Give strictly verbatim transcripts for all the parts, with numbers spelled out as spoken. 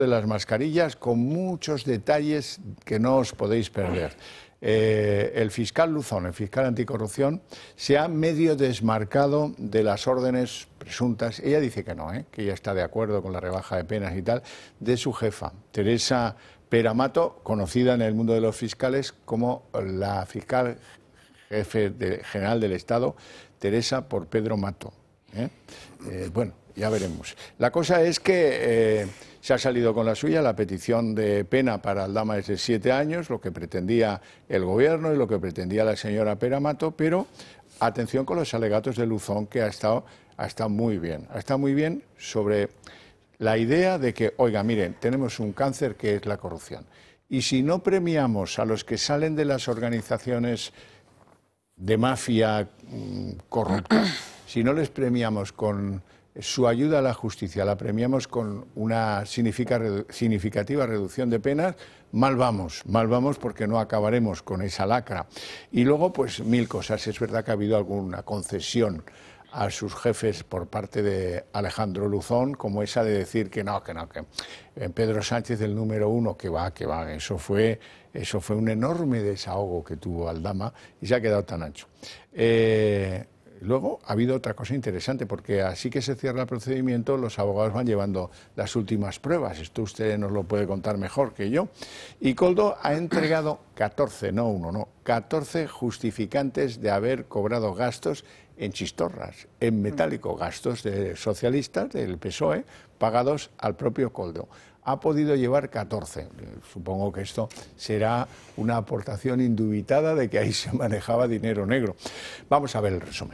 de las mascarillas con muchos detalles que no os podéis perder. Eh, el fiscal Luzón, el fiscal anticorrupción, se ha medio desmarcado de las órdenes presuntas, ella dice que no, ¿eh? que ella está de acuerdo con la rebaja de penas y tal, de su jefa, Teresa Peramato, conocida en el mundo de los fiscales como la fiscal jefe de, general del Estado, Teresa por Pedro Mato. ¿eh? Eh, bueno, ya veremos. La cosa es que eh, se ha salido con la suya. La petición de pena para Aldama es de siete años, lo que pretendía el gobierno y lo que pretendía la señora Peramato, pero atención con los alegatos de Luzón, que ha estado, ha estado muy bien. Ha estado muy bien sobre la idea de que, oiga, miren, tenemos un cáncer que es la corrupción. Y si no premiamos a los que salen de las organizaciones de mafia mmm, corrupta, si no les premiamos con su ayuda a la justicia, la premiamos con una significativa reducción de penas, mal vamos, mal vamos porque no acabaremos con esa lacra. Y luego, pues mil cosas. Es verdad que ha habido alguna concesión a sus jefes por parte de Alejandro Luzón, como esa de decir que no, que no, que Pedro Sánchez el número uno, que va, que va, eso fue, eso fue un enorme desahogo que tuvo Aldama y se ha quedado tan ancho. Eh, Luego ha habido otra cosa interesante, porque así que se cierra el procedimiento, los abogados van llevando las últimas pruebas. Esto usted nos lo puede contar mejor que yo. Y Koldo ha entregado catorce, no uno, no, catorce justificantes de haber cobrado gastos en chistorras, en metálico, gastos de socialistas del P S O E, pagados al propio Koldo. Ha podido llevar catorce. Supongo que esto será una aportación indubitada de que ahí se manejaba dinero negro. Vamos a ver el resumen.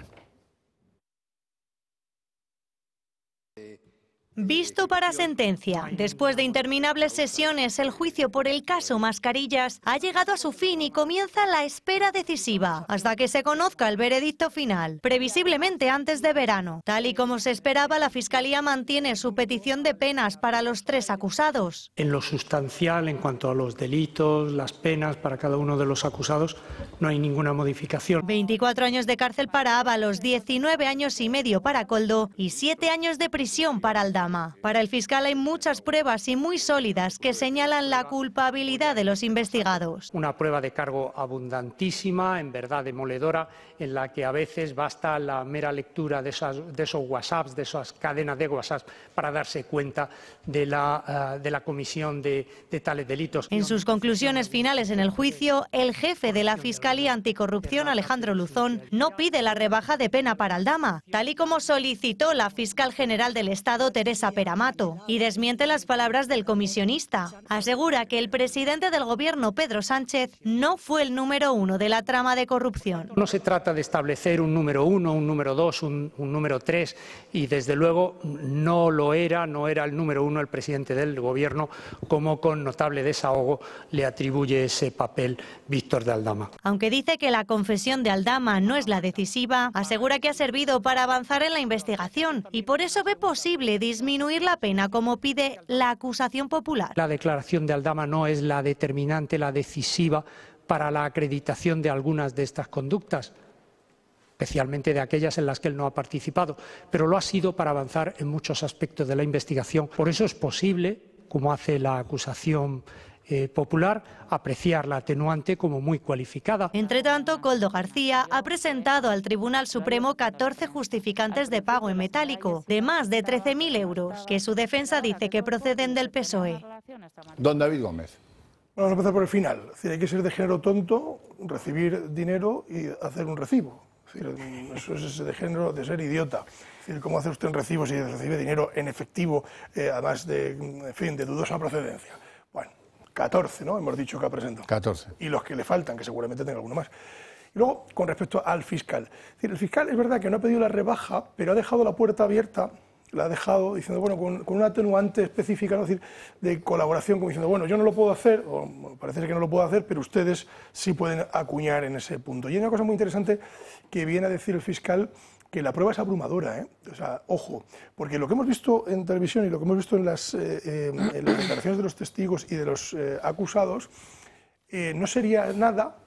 Visto para sentencia. Después de interminables sesiones, el juicio por el caso Mascarillas ha llegado a su fin y comienza la espera decisiva, hasta que se conozca el veredicto final, previsiblemente antes de verano. Tal y como se esperaba, la Fiscalía mantiene su petición de penas para los tres acusados. En lo sustancial, en cuanto a los delitos, las penas para cada uno de los acusados, no hay ninguna modificación. veinticuatro años de cárcel para Ábalos, diecinueve años y medio para Koldo y siete años de prisión para Aldama. Para el fiscal hay muchas pruebas y muy sólidas que señalan la culpabilidad de los investigados. Una prueba de cargo abundantísima, en verdad demoledora, en la que a veces basta la mera lectura de, esas, de esos WhatsApps, de esas cadenas de WhatsApp, para darse cuenta de la, uh, de la comisión de, de tales delitos. En sus conclusiones finales en el juicio, el jefe de la Fiscalía Anticorrupción, Alejandro Luzón, no pide la rebaja de pena para Aldama, tal y como solicitó la fiscal general del Estado, Teresa Peramato, y desmiente las palabras del comisionista. Asegura que el presidente del gobierno, Pedro Sánchez, no fue el número uno de la trama de corrupción. No se trata de establecer un número uno, un número dos, un, un número tres, y desde luego no lo era, no era el número uno el presidente del gobierno, como con notable desahogo le atribuye ese papel Víctor de Aldama. Aunque dice que la confesión de Aldama no es la decisiva, asegura que ha servido para avanzar en la investigación y por eso ve posible disminuir disminuir la pena, como pide la acusación popular. La declaración de Aldama no es la determinante, la decisiva para la acreditación de algunas de estas conductas, especialmente de aquellas en las que él no ha participado, pero lo ha sido para avanzar en muchos aspectos de la investigación. Por eso es posible, como hace la acusación Eh, popular, apreciar la atenuante como muy cualificada. Entre tanto, Koldo García ha presentado al Tribunal Supremo catorce justificantes de pago en metálico, de más de trece mil euros, que su defensa dice que proceden del P S O E. Don David Gómez. Vamos a empezar por el final. Es decir, hay que ser de género tonto, recibir dinero y hacer un recibo. Es decir, eso es de género de ser idiota. Es decir, ¿cómo hace usted un recibo si recibe dinero en efectivo, eh, además de, en fin, de dudosa procedencia? Bueno, catorce, ¿no? Hemos dicho que ha presentado. catorce. Y los que le faltan, que seguramente tenga alguno más. Y luego, con respecto al fiscal. Es decir, el fiscal es verdad que no ha pedido la rebaja, pero ha dejado la puerta abierta, la ha dejado diciendo, bueno, con, con una atenuante específica, ¿no? Es decir, de colaboración, como diciendo, bueno, yo no lo puedo hacer, o parece que no lo puedo hacer, pero ustedes sí pueden acuñar en ese punto. Y hay una cosa muy interesante que viene a decir el fiscal, que la prueba es abrumadora, ¿eh? O sea, ojo, porque lo que hemos visto en televisión y lo que hemos visto en las, eh, eh, en las declaraciones de los testigos y de los eh, acusados, eh, no sería nada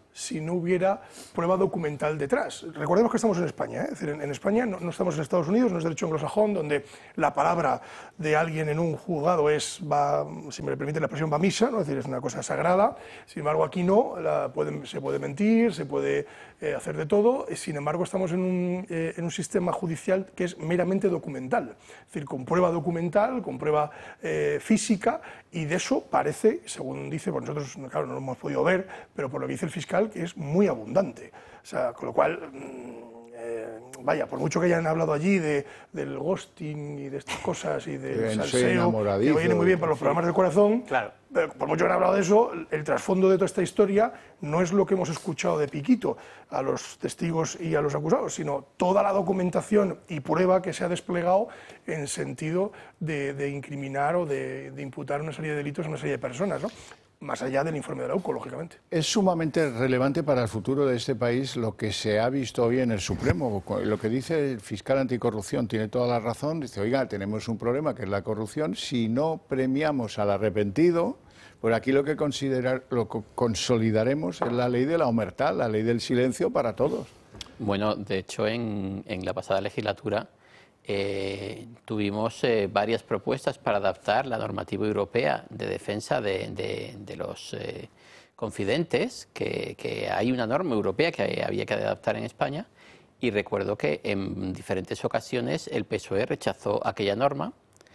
si no hubiera prueba documental detrás. Recordemos que estamos en España, ¿eh? Es decir, en, en España no, no estamos en Estados Unidos, no es derecho anglosajón, donde la palabra de alguien en un juzgado es, va, si me permite la expresión, va a misa, ¿no? Es decir, es una cosa sagrada. Sin embargo, aquí no, la pueden, se puede mentir, se puede eh, hacer de todo. Sin embargo, estamos en un, eh, en un sistema judicial que es meramente documental, es decir, con prueba documental, con prueba eh, física, y de eso parece, según dice, pues nosotros, claro, no lo hemos podido ver, pero por lo que dice el fiscal, que es muy abundante. O sea, con lo cual, eh, vaya, por mucho que hayan hablado allí de, del ghosting y de estas cosas y del salseo, que viene muy bien para los programas del corazón, claro. Pero por mucho que han hablado de eso, el trasfondo de toda esta historia no es lo que hemos escuchado de Piquito a los testigos y a los acusados, sino toda la documentación y prueba que se ha desplegado en sentido de, de incriminar o de, de imputar una serie de delitos a una serie de personas, ¿no? Más allá del informe de la U C O, lógicamente. Es sumamente relevante para el futuro de este país lo que se ha visto hoy en el Supremo. Lo que dice el fiscal anticorrupción tiene toda la razón. Dice, oiga, tenemos un problema que es la corrupción. Si no premiamos al arrepentido, pues aquí lo que considerar, lo que consolidaremos es la ley de la omertá, la ley del silencio para todos. Bueno, de hecho, en, en la pasada legislatura Eh, tuvimos eh, varias propuestas para adaptar la normativa europea de defensa de, de, de los eh, confidentes, que, que hay una norma europea que había que adaptar en España, y recuerdo que en diferentes ocasiones el P S O E rechazó aquella norma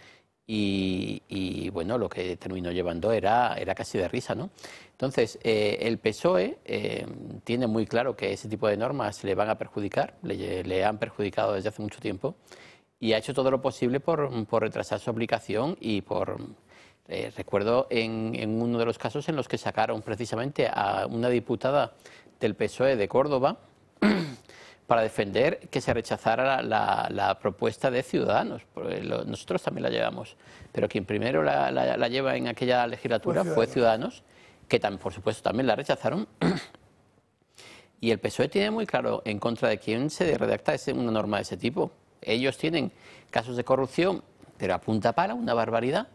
y, y bueno, lo que terminó llevando era, era casi de risa, ¿no? Entonces, eh, el P S O E eh, tiene muy claro que ese tipo de normas le van a perjudicar, le, le han perjudicado desde hace mucho tiempo, y ha hecho todo lo posible por, por retrasar su aplicación y por... Eh, recuerdo en, en uno de los casos en los que sacaron precisamente a una diputada del P S O E de Córdoba para defender que se rechazara la, la, la propuesta de Ciudadanos. Lo, nosotros también la llevamos, pero quien primero la, la, la lleva en aquella legislatura fue Ciudadanos, fue Ciudadanos que también, por supuesto también la rechazaron. Y el P S O E tiene muy claro en contra de quién se redacta ese, una norma de ese tipo. Ellos tienen casos de corrupción, pero a punta pala, una barbaridad,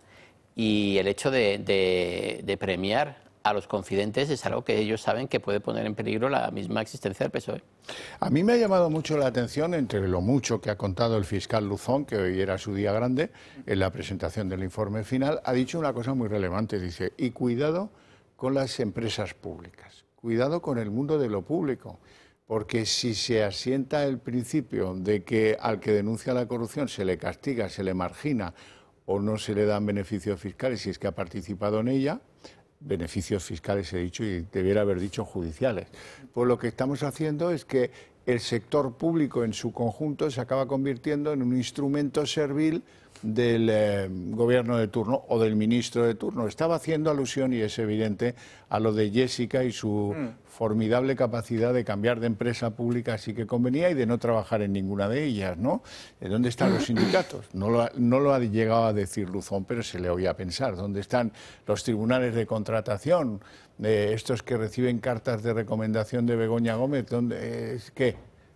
y el hecho de, de, de premiar a los confidentes es algo que ellos saben que puede poner en peligro la misma existencia del P S O E. A mí me ha llamado mucho la atención, entre lo mucho que ha contado el fiscal Luzón, que hoy era su día grande, en la presentación del informe final, ha dicho una cosa muy relevante, dice, y cuidado con las empresas públicas, cuidado con el mundo de lo público. Porque si se asienta el principio de que al que denuncia la corrupción se le castiga, se le margina o no se le dan beneficios fiscales si es que ha participado en ella, beneficios fiscales he dicho y debiera haber dicho judiciales, pues lo que estamos haciendo es que el sector público en su conjunto se acaba convirtiendo en un instrumento servil del eh, gobierno de turno o del ministro de turno. Estaba haciendo alusión, y es evidente, a lo de Jessica y su mm. formidable capacidad de cambiar de empresa pública así que convenía y de no trabajar en ninguna de ellas, ¿no? ¿Dónde están los sindicatos? No lo, ha, no lo ha llegado a decir Luzón, pero se le oía pensar. ¿Dónde están los tribunales de contratación? Eh, estos que reciben cartas de recomendación de Begoña Gómez, ¿dónde es qué?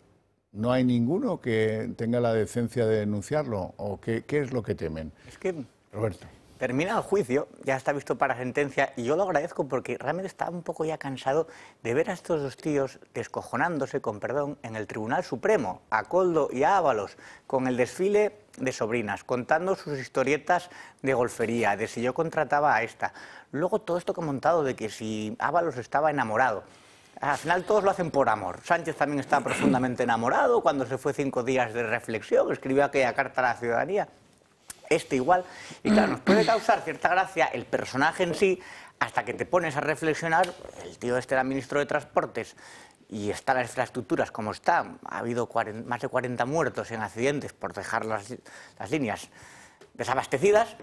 ¿No hay ninguno que tenga la decencia de denunciarlo? ¿O qué, qué es lo que temen? Es que, Roberto, termina el juicio, ya está visto para sentencia, y yo lo agradezco porque realmente estaba un poco ya cansado de ver a estos dos tíos descojonándose, con perdón, en el Tribunal Supremo, a Koldo y a Ábalos, con el desfile de sobrinas, contando sus historietas de golfería, de si yo contrataba a esta. Luego todo esto que he montado de que si Ábalos estaba enamorado. Al final todos lo hacen por amor. Sánchez también estaba profundamente enamorado cuando se fue cinco días de reflexión, escribió aquella carta a la ciudadanía. Este igual. Y claro, nos puede causar cierta gracia el personaje en sí, hasta que te pones a reflexionar. El tío este era ministro de Transportes y están las infraestructuras como están. Ha habido cuarenta, más de cuarenta muertos en accidentes por dejar las, las líneas desabastecidas.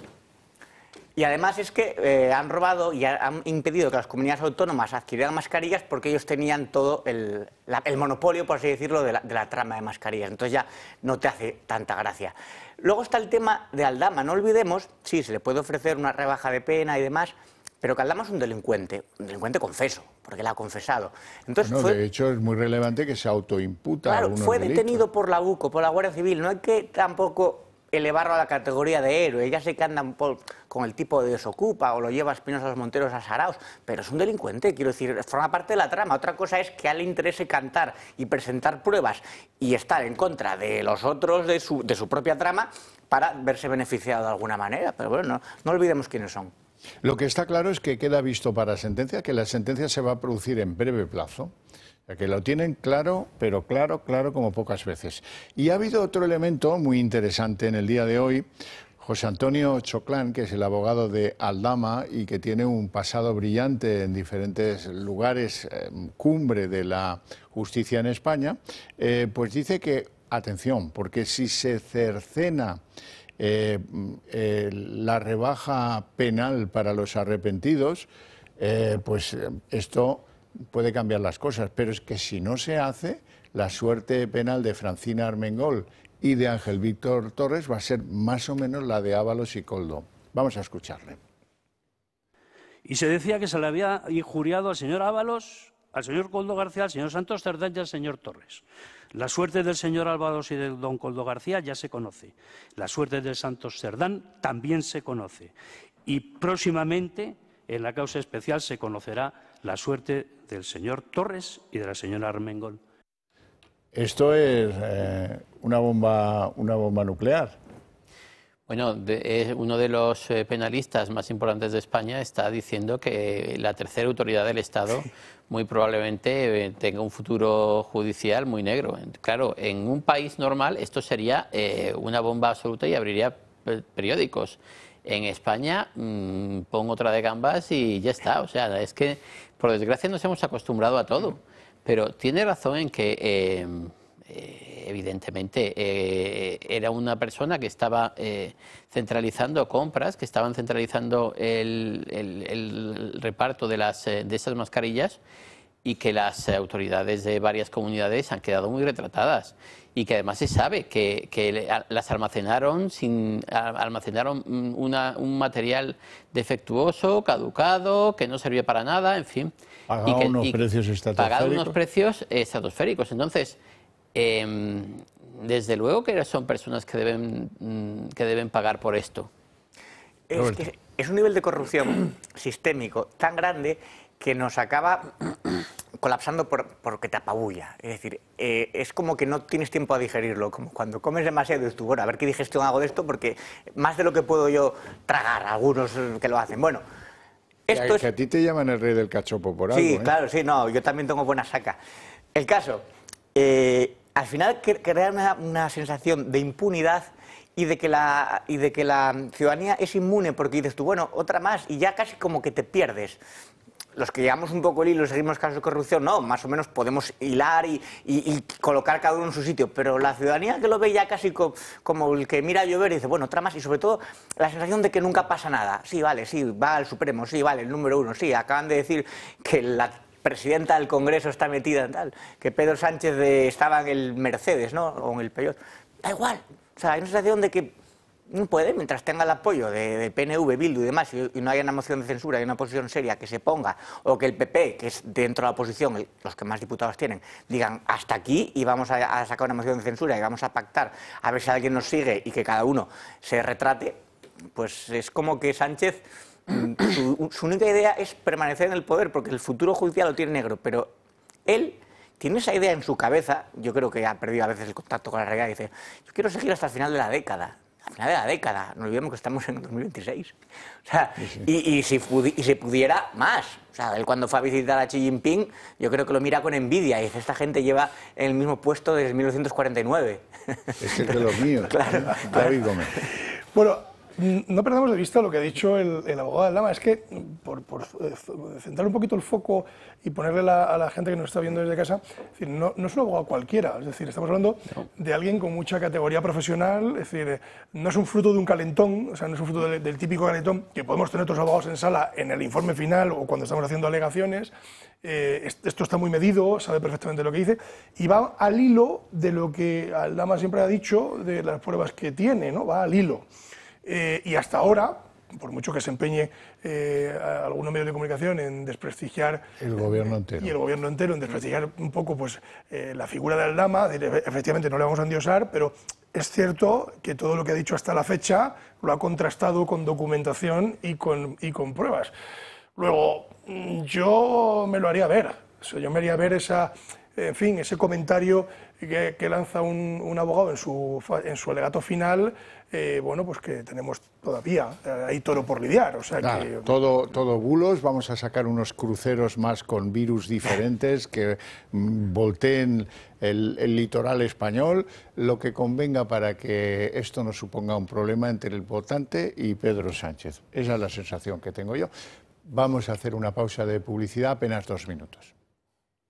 Y además es que eh, han robado y han impedido que las comunidades autónomas adquirieran mascarillas porque ellos tenían todo el, la, el monopolio, por así decirlo, de la, de la trama de mascarillas. Entonces ya no te hace tanta gracia. Luego está el tema de Aldama. No olvidemos, sí, se le puede ofrecer una rebaja de pena y demás, pero que Aldama es un delincuente, un delincuente confeso, porque él ha confesado. Entonces, bueno, fue, de hecho, es muy relevante que se autoimputa. Claro, fue detenido delitos. por la U C O, por la Guardia Civil. No hay que tampoco elevarlo a la categoría de héroe. Ya sé que andan por, con el tipo de desocupa o lo lleva Espinosa los Monteros a Saraos, pero es un delincuente, quiero decir, forma parte de la trama. Otra cosa es que a él le interese cantar y presentar pruebas y estar en contra de los otros de su, de su propia trama para verse beneficiado de alguna manera. Pero bueno, no, no olvidemos quiénes son. Lo que está claro es que queda visto para sentencia, que la sentencia se va a producir en breve plazo. Que lo tienen claro, pero claro, claro como pocas veces. Y ha habido otro elemento muy interesante en el día de hoy. José Antonio Choclán, que es el abogado de Aldama y que tiene un pasado brillante en diferentes lugares, eh, cumbre de la justicia en España, eh, pues dice que, atención, porque si se cercena eh, eh, la rebaja penal para los arrepentidos, eh, pues eh, esto puede cambiar las cosas, pero es que si no se hace, la suerte penal de Francina Armengol y de Ángel Víctor Torres va a ser más o menos la de Ábalos y Koldo. Vamos a escucharle. Y se decía que se le había injuriado al señor Ábalos, al señor Koldo García, al señor Santos Cerdán y al señor Torres. La suerte del señor Ábalos y del don Koldo García ya se conoce. La suerte del Santos Cerdán también se conoce. Y próximamente, en la causa especial, se conocerá la suerte del señor Torres y de la señora Armengol. Esto es eh, una bomba, una bomba nuclear. Bueno, de, es uno de los eh, penalistas más importantes de España está diciendo que la tercera autoridad del Estado muy probablemente eh, tenga un futuro judicial muy negro. Claro, en un país normal esto sería eh, una bomba absoluta y abriría periódicos. En España mmm, pongo otra de gambas y ya está. O sea, es que por desgracia nos hemos acostumbrado a todo. Pero tiene razón en que eh, eh, evidentemente eh, era una persona que estaba eh, centralizando compras, que estaban centralizando el, el, el reparto de, las, de esas mascarillas y que las autoridades de varias comunidades han quedado muy retratadas. Y que además se sabe que, que las almacenaron sin almacenaron una, un material defectuoso, caducado, que no servía para nada, en fin. Pagaron y que, unos y precios estratosféricos. Pagaron unos precios estratosféricos. Entonces, eh, desde luego que son personas que deben, que deben pagar por esto. Es que es un nivel de corrupción sistémico tan grande que nos acaba colapsando por, porque te apabulla. Es decir, eh, es como que no tienes tiempo a digerirlo, como cuando comes demasiado y dices tú, bueno, a ver qué digestión hago de esto, porque más de lo que puedo yo tragar, algunos que lo hacen. Bueno, esto que, es... que a ti te llaman el rey del cachopo por algo, Sí, ¿eh? claro, sí, no, yo también tengo buena saca. El caso, eh, al final crea una, una sensación de impunidad y de que la y de que la ciudadanía es inmune, porque dices tú, bueno, otra más, y ya casi como que te pierdes. Los que llevamos un poco el hilo, seguimos casos de corrupción, no, más o menos podemos hilar y, y, y colocar cada uno en su sitio, pero la ciudadanía que lo ve ya casi co, como el que mira a llover y dice, bueno, otra más, y sobre todo la sensación de que nunca pasa nada. Sí, vale, sí, va al Supremo, sí, vale, el número uno, sí, acaban de decir que la presidenta del Congreso está metida en tal, que Pedro Sánchez de, estaba en el Mercedes, ¿no?, o en el Peugeot. Da igual, o sea, hay una sensación de que no puede, mientras tenga el apoyo de, de P N V, Bildu y demás, y, y no haya una moción de censura y una oposición seria que se ponga, o que el P P, que es dentro de la oposición, el, los que más diputados tienen, digan hasta aquí y vamos a, a sacar una moción de censura y vamos a pactar a ver si alguien nos sigue y que cada uno se retrate, pues es como que Sánchez, su, su única idea es permanecer en el poder, porque el futuro judicial lo tiene negro, pero él tiene esa idea en su cabeza, yo creo que ha perdido a veces el contacto con la realidad, y dice, yo quiero seguir hasta el final de la década. Al final de la década, no olvidemos que estamos en dos mil veintiséis. O sea, sí, sí. Y, y, si pudi y si pudiera, más. O sea, él cuando fue a visitar a Xi Jinping, yo creo que lo mira con envidia y dice, esta gente lleva en el mismo puesto desde mil novecientos cuarenta y nueve. Es que es de los míos. Claro. David Gómez. Bueno, no perdamos de vista lo que ha dicho el, el abogado de Aldama, es que, por, por centrar un poquito el foco y ponerle la, a la gente que nos está viendo desde casa, es decir, no, no es un abogado cualquiera, es decir, estamos hablando no. de alguien con mucha categoría profesional, es decir, no es un fruto de un calentón, o sea, no es un fruto del, del típico calentón que podemos tener otros abogados en sala en el informe final o cuando estamos haciendo alegaciones. Eh, esto está muy medido, sabe perfectamente lo que dice y va al hilo de lo que Aldama siempre ha dicho de las pruebas que tiene, ¿no? Va al hilo. Eh, y hasta ahora, por mucho que se empeñe eh, algunos medios de comunicación en desprestigiar el gobierno entero y el gobierno entero en desprestigiar un poco pues eh, la figura de Aldama, efectivamente no le vamos a endiosar, pero es cierto que todo lo que ha dicho hasta la fecha lo ha contrastado con documentación y con, y con pruebas. Luego, yo me lo haría ver, o sea, yo me haría ver esa, en fin, ese comentario que, que lanza un, un abogado en su, en su alegato final, eh, bueno, pues que tenemos todavía, eh, hay toro por lidiar, o sea claro, que... Todo, todo bulos, vamos a sacar unos cruceros más con virus diferentes que mm, volteen el, el litoral español, lo que convenga para que esto no suponga un problema entre el votante y Pedro Sánchez. Esa es la sensación que tengo yo. Vamos a hacer una pausa de publicidad, apenas dos minutos.